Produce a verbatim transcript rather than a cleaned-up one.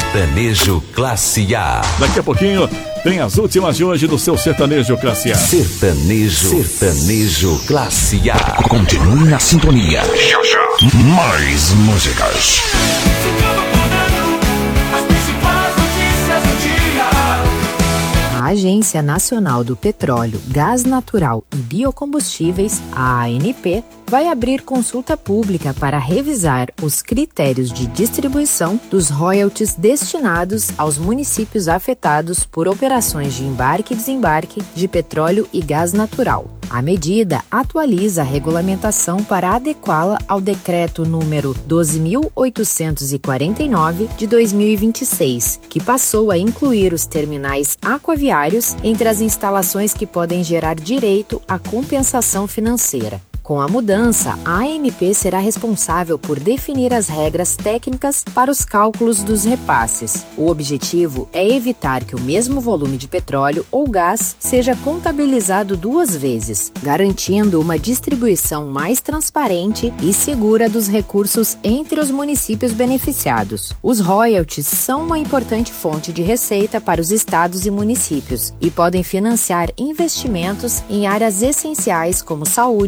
Sertanejo Classe A. Daqui a pouquinho tem as últimas de hoje do seu Sertanejo Classe A. Sertanejo, Sertanejo Classe A. Continue na sintonia. Já, já. Mais músicas. A Agência Nacional do Petróleo, Gás Natural e Biocombustíveis, a ANP, vai abrir consulta pública para revisar os critérios de distribuição dos royalties destinados aos municípios afetados por operações de embarque e desembarque de petróleo e gás natural. A medida atualiza a regulamentação para adequá-la ao decreto número doze mil oitocentos e quarenta e nove de dois mil e vinte e seis, que passou a incluir os terminais aquaviários entre as instalações que podem gerar direito à compensação financeira. Com a mudança, a ANP será responsável por definir as regras técnicas para os cálculos dos repasses. O objetivo é evitar que o mesmo volume de petróleo ou gás seja contabilizado duas vezes, garantindo uma distribuição mais transparente e segura dos recursos entre os municípios beneficiados. Os royalties são uma importante fonte de receita para os estados e municípios e podem financiar investimentos em áreas essenciais como saúde,